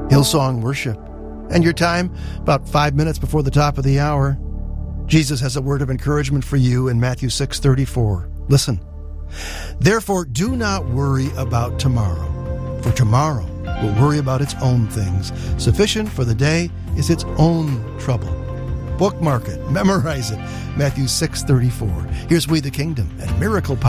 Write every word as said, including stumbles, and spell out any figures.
Hillsong Worship. And your time, about five minutes before the top of the hour. Jesus has a word of encouragement for you in Matthew six thirty-four. Listen. Therefore, do not worry about tomorrow, for tomorrow will worry about its own things. Sufficient for the day is its own trouble. Bookmark it, memorize it. Matthew six thirty-four. Here's We the Kingdom and Miracle Power.